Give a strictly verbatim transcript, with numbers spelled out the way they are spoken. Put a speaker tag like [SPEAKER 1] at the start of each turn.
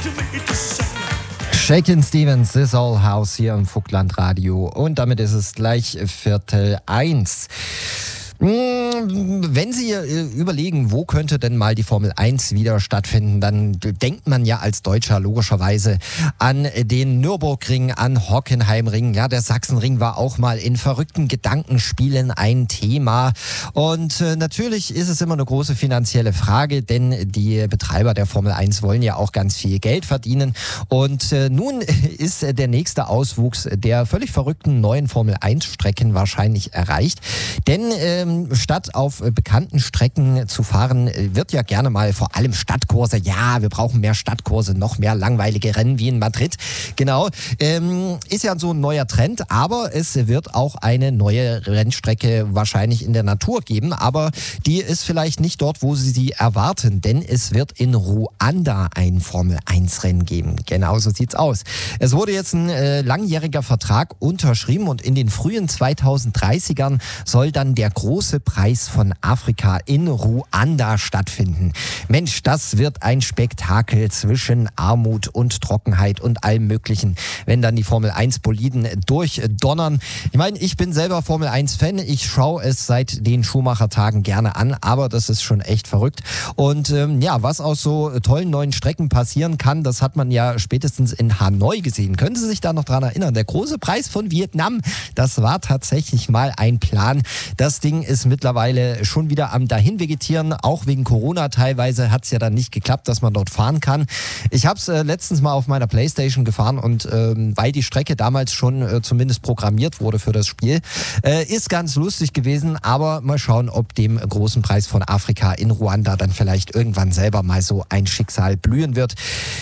[SPEAKER 1] Shakin' Stevens, This Old House hier im Vogtland Radio. Und damit ist es gleich Viertel eins. Wenn Sie überlegen, wo könnte denn mal die Formel eins wieder stattfinden, dann denkt man ja als Deutscher logischerweise an den Nürburgring, an Hockenheimring. Ja, der Sachsenring war auch mal in verrückten Gedankenspielen ein Thema. Und äh, natürlich ist es immer eine große finanzielle Frage, denn die Betreiber der Formel eins wollen ja auch ganz viel Geld verdienen. Und äh, nun ist der nächste Auswuchs der völlig verrückten neuen Formel eins Strecken wahrscheinlich erreicht. Denn äh, statt auf bekannten Strecken zu fahren, wird ja gerne mal vor allem Stadtkurse. Ja, wir brauchen mehr Stadtkurse, noch mehr langweilige Rennen wie in Madrid. Genau, ähm, ist ja so ein neuer Trend, aber es wird auch eine neue Rennstrecke wahrscheinlich in der Natur geben, aber die ist vielleicht nicht dort, wo Sie sie erwarten, denn es wird in Ruanda ein Formel eins Rennen geben. Genau so sieht's aus. Es wurde jetzt ein äh, langjähriger Vertrag unterschrieben und in den frühen zweitausenddreißigern soll dann der große Preis von Afrika in Ruanda stattfinden. Mensch, das wird ein Spektakel zwischen Armut und Trockenheit und allem Möglichen, wenn dann die Formel eins Boliden durchdonnern. Ich meine, ich bin selber Formel eins Fan. Ich schaue es seit den Schumacher-Tagen gerne an, aber das ist schon echt verrückt. Und ähm, ja, was aus so tollen neuen Strecken passieren kann, das hat man ja spätestens in Hanoi gesehen. Können Sie sich da noch dran erinnern? Der große Preis von Vietnam, das war tatsächlich mal ein Plan. Das Ding ist mittlerweile schon wieder am Dahinvegetieren. Auch wegen Corona teilweise hat es ja dann nicht geklappt, dass man dort fahren kann. Ich habe es äh, letztens mal auf meiner Playstation gefahren und ähm, weil die Strecke damals schon äh, zumindest programmiert wurde für das Spiel, äh, ist ganz lustig gewesen. Aber mal schauen, ob dem großen Preis von Afrika in Ruanda dann vielleicht irgendwann selber mal so ein Schicksal blühen wird.